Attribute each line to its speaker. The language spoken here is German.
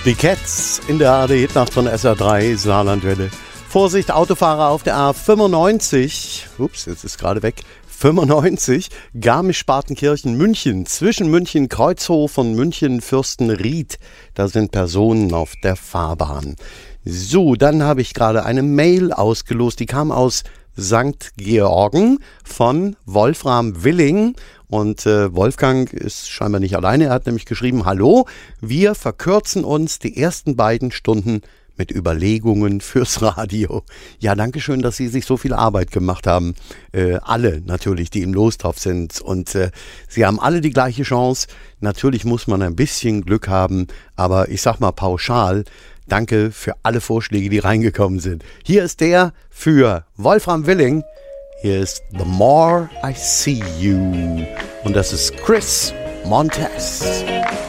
Speaker 1: Die Cats in der ARD-Hitnacht von SR3 Saarlandwelle. Vorsicht, Autofahrer auf der A95. Ups, jetzt ist gerade weg. 95, Garmisch-Partenkirchen, München. Zwischen München-Kreuzhof und München-Fürstenried. Da sind Personen auf der Fahrbahn. So, dann habe ich gerade eine Mail ausgelost. Die kam aus St. Georgen von Wolfram Willing. Und Wolfgang ist scheinbar nicht alleine. Er hat nämlich geschrieben, hallo, wir verkürzen uns die ersten beiden Stunden mit Überlegungen fürs Radio. Ja, danke schön, dass Sie sich so viel Arbeit gemacht haben. Alle natürlich, die im Lostopf sind. Und Sie haben alle die gleiche Chance. Natürlich muss man ein bisschen Glück haben. Aber ich sag mal pauschal, danke für alle Vorschläge, die reingekommen sind. Hier ist der für Wolfram Willing. Hier ist The More I See You. Und das ist Chris Montez.